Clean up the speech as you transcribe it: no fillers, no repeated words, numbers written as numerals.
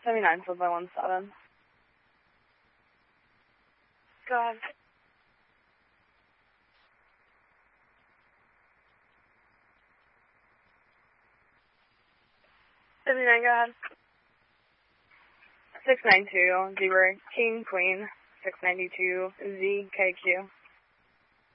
79 followed by 17. Go ahead. Go ahead. 692, Zebra, King, Queen, 692, ZKQ.